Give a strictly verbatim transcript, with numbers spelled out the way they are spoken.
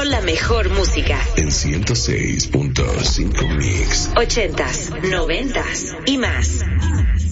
la mejor música. En ciento seis punto cinco Mix. Ochentas, noventas y más.